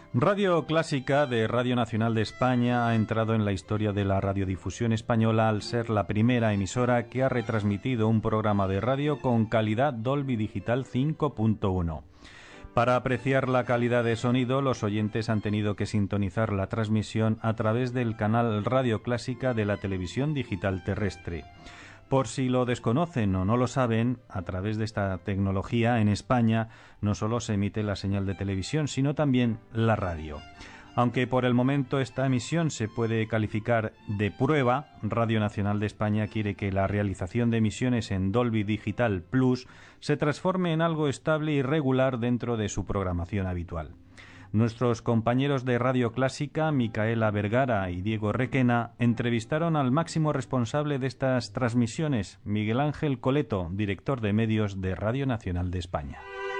Radio Clásica de Radio Nacional de España ha entrado en la historia de la radiodifusión española al ser la primera emisora que ha retransmitido un programa de radio con calidad Dolby Digital 5.1. Para apreciar la calidad de sonido, los oyentes han tenido que sintonizar la transmisión a través del canal Radio Clásica de la televisión digital terrestre. Por si lo desconocen o no lo saben, a través de esta tecnología en España no solo se emite la señal de televisión, sino también la radio. Aunque por el momento esta emisión se puede calificar de prueba, Radio Nacional de España quiere que la realización de emisiones en Dolby Digital Plus se transforme en algo estable y regular dentro de su programación habitual. Nuestros compañeros de Radio Clásica, Micaela Vergara y Diego Requena, entrevistaron al máximo responsable de estas transmisiones, Miguel Ángel Coleto, director de medios de Radio Nacional de España.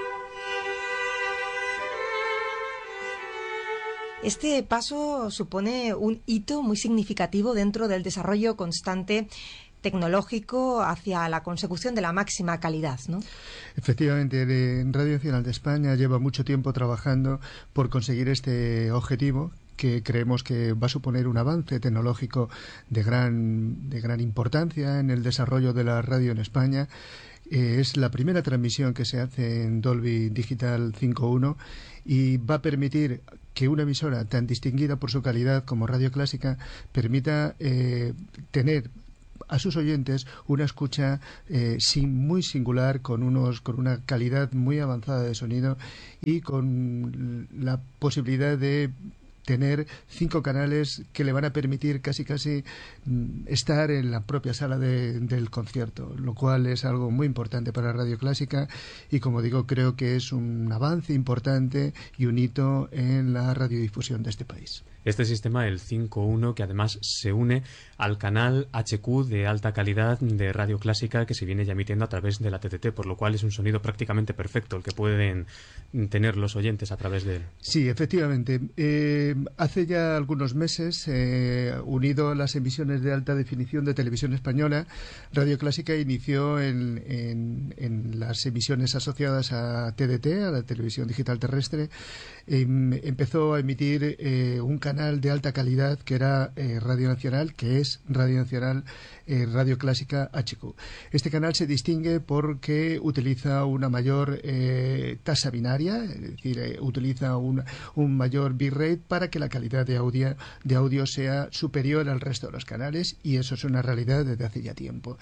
Este paso supone un hito muy significativo dentro del desarrollo constante tecnológico hacia la consecución de la máxima calidad, ¿no? Efectivamente, Radio Nacional de España lleva mucho tiempo trabajando por conseguir este objetivo, que creemos que va a suponer un avance tecnológico de gran importancia en el desarrollo de la radio en España. Es la primera transmisión que se hace en Dolby Digital 5.1 y va a permitir que una emisora tan distinguida por su calidad como Radio Clásica permita tener a sus oyentes una escucha muy singular, con una calidad muy avanzada de sonido y con la posibilidad de tener 5 canales que le van a permitir casi estar en la propia sala del concierto, lo cual es algo muy importante para Radio Clásica y, como digo, creo que es un avance importante y un hito en la radiodifusión de este país. Este sistema, el 5.1, que además se une al canal HQ de alta calidad de Radio Clásica que se viene ya emitiendo a través de la TDT, por lo cual es un sonido prácticamente perfecto el que pueden tener los oyentes a través de él. Sí, efectivamente. Hace ya algunos meses, unido a las emisiones de alta definición de televisión española, Radio Clásica inició en las emisiones asociadas a TDT, a la televisión digital terrestre, empezó a emitir un canal de alta calidad que era Radio Nacional, que es Radio Nacional Radio Clásica HQ. Este canal se distingue porque utiliza una mayor tasa binaria, es decir, utiliza un mayor bitrate para que la calidad de audio sea superior al resto de los canales, y eso es una realidad desde hace ya tiempo.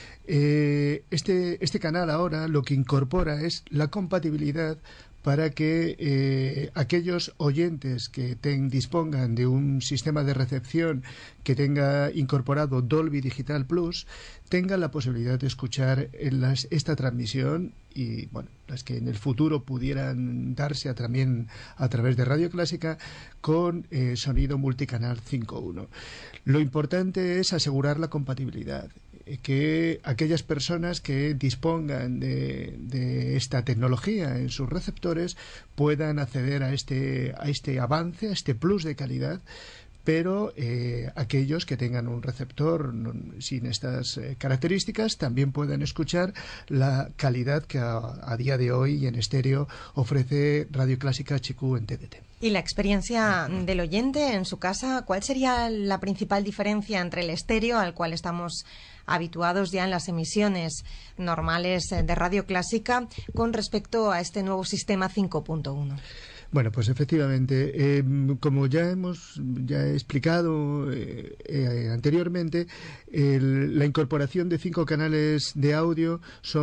Este canal ahora lo que incorpora es la compatibilidad para que aquellos oyentes que dispongan de un sistema de recepción que tenga incorporado Dolby Digital Plus tengan la posibilidad de escuchar esta transmisión, y bueno, las que en el futuro pudieran darse también a través de Radio Clásica con sonido multicanal 5.1. Lo importante es asegurar la compatibilidad, que aquellas personas que dispongan de esta tecnología en sus receptores puedan acceder a este avance, a este plus de calidad, pero aquellos que tengan un receptor sin estas características también pueden escuchar la calidad que a día de hoy en estéreo ofrece Radio Clásica HQ en TDT. Y la experiencia del oyente en su casa, ¿cuál sería la principal diferencia entre el estéreo, al cual estamos habituados ya en las emisiones normales de Radio Clásica, con respecto a este nuevo sistema 5.1? Bueno, pues efectivamente, como ya he explicado anteriormente, la incorporación de 5 canales de audio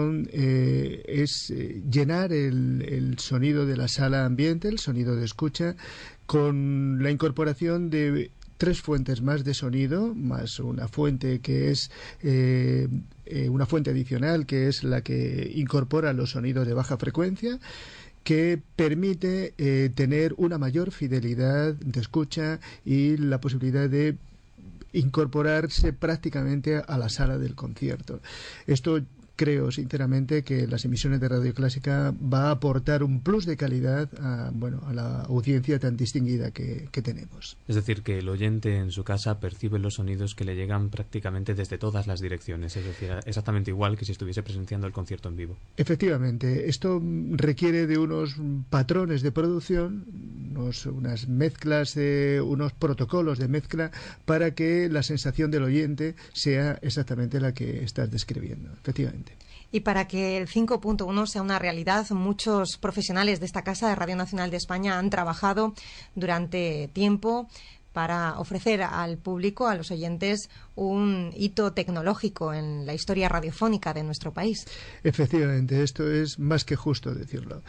es llenar el sonido de la sala ambiente, el sonido de escucha, con la incorporación de 3 fuentes más de sonido, más una fuente que es una fuente adicional, que es la que incorpora los sonidos de baja frecuencia, que permite tener una mayor fidelidad de escucha y la posibilidad de incorporarse prácticamente a la sala del concierto. Esto creo sinceramente que las emisiones de Radio Clásica va a aportar un plus de calidad a la audiencia tan distinguida que tenemos. Es decir, que el oyente en su casa percibe los sonidos que le llegan prácticamente desde todas las direcciones, es decir, exactamente igual que si estuviese presenciando el concierto en vivo. Efectivamente, esto requiere de unos patrones de producción unas mezclas, unos protocolos de mezcla para que la sensación del oyente sea exactamente la que estás describiendo, efectivamente. Y para que el 5.1 sea una realidad, muchos profesionales de esta casa de Radio Nacional de España han trabajado durante tiempo para ofrecer al público, a los oyentes, un hito tecnológico en la historia radiofónica de nuestro país. Efectivamente, esto es más que justo decirlo.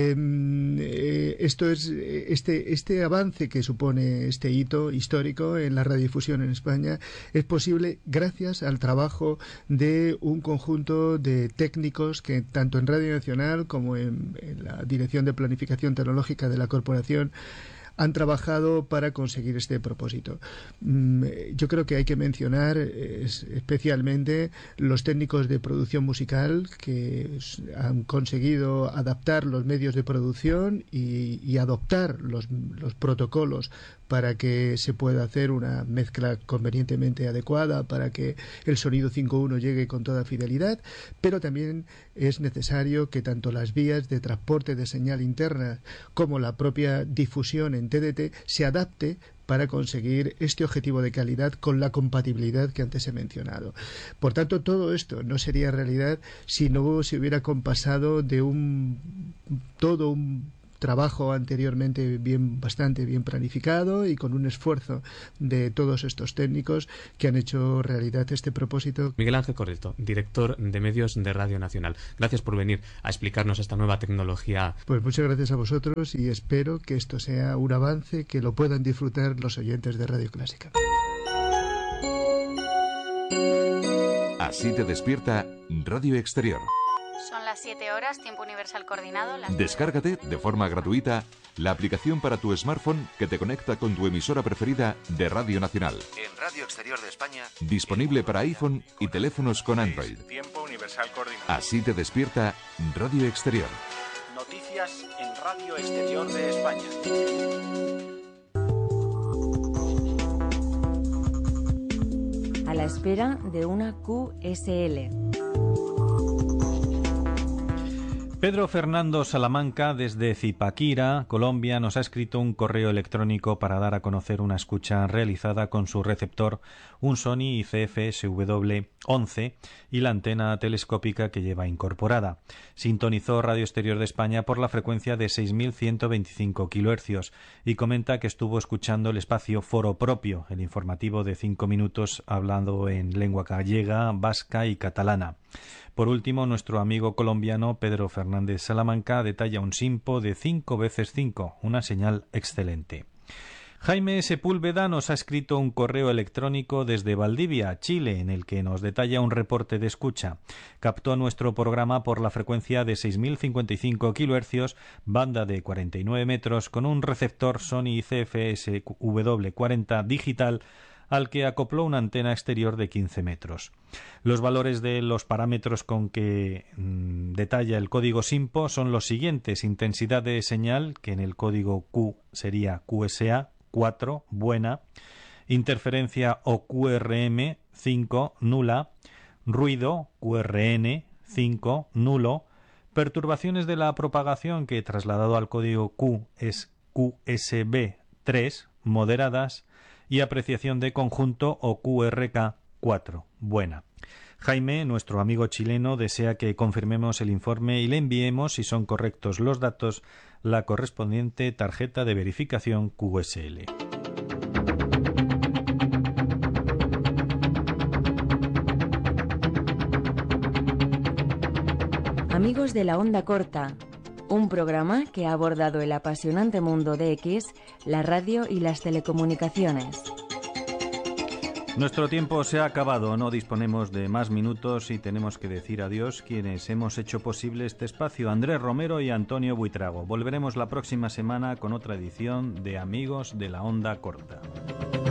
Esto es este avance que supone este hito histórico en la radiodifusión en España es posible gracias al trabajo de un conjunto de técnicos que tanto en Radio Nacional como en la Dirección de Planificación Tecnológica de la Corporación han trabajado para conseguir este propósito. Yo creo que hay que mencionar especialmente los técnicos de producción musical que han conseguido adaptar los medios de producción y adoptar los protocolos para que se pueda hacer una mezcla convenientemente adecuada, para que el sonido 5.1 llegue con toda fidelidad, pero también es necesario que tanto las vías de transporte de señal interna como la propia difusión en TDT se adapte para conseguir este objetivo de calidad con la compatibilidad que antes he mencionado. Por tanto, todo esto no sería realidad si no se hubiera compasado de todo un trabajo anteriormente bastante bien planificado y con un esfuerzo de todos estos técnicos que han hecho realidad este propósito. Miguel Ángel Correto, director de medios de Radio Nacional. Gracias por venir a explicarnos esta nueva tecnología. Pues muchas gracias a vosotros y espero que esto sea un avance que lo puedan disfrutar los oyentes de Radio Clásica. Así te despierta Radio Exterior. Son las 7 horas, tiempo universal coordinado. Descárgate de forma gratuita la aplicación para tu smartphone que te conecta con tu emisora preferida de Radio Nacional. En Radio Exterior de España. Disponible para iPhone y teléfonos con Android. Tiempo universal coordinado. Así te despierta Radio Exterior. Noticias en Radio Exterior de España. A la espera de una QSL. Pedro Fernando Salamanca, desde Zipaquira, Colombia, nos ha escrito un correo electrónico para dar a conocer una escucha realizada con su receptor, un Sony ICF-SW11 y la antena telescópica que lleva incorporada. Sintonizó Radio Exterior de España por la frecuencia de 6.125 kHz y comenta que estuvo escuchando el espacio Foro Propio, el informativo de 5 minutos hablando en lengua gallega, vasca y catalana. Por último, nuestro amigo colombiano Pedro Fernández Salamanca detalla un SINPO de 5x5, una señal excelente. Jaime Sepúlveda nos ha escrito un correo electrónico desde Valdivia, Chile, en el que nos detalla un reporte de escucha. Captó nuestro programa por la frecuencia de 6.055 kHz, banda de 49 metros, con un receptor Sony ICF-SW40 digital, al que acopló una antena exterior de 15 metros. Los valores de los parámetros con que detalla el código SINPO son los siguientes: intensidad de señal, que en el código Q sería QSA 4, buena; interferencia o QRM 5, nula; ruido QRN 5, nulo; perturbaciones de la propagación, que trasladado al código Q es QSB 3, moderadas; y apreciación de conjunto o QRK 4, buena. Jaime, nuestro amigo chileno, desea que confirmemos el informe y le enviemos, si son correctos los datos, la correspondiente tarjeta de verificación QSL. Amigos de la onda corta, un programa que ha abordado el apasionante mundo de X, la radio y las telecomunicaciones. Nuestro tiempo se ha acabado, no disponemos de más minutos y tenemos que decir adiós quienes hemos hecho posible este espacio, Andrés Romero y Antonio Buitrago. Volveremos la próxima semana con otra edición de Amigos de la Onda Corta.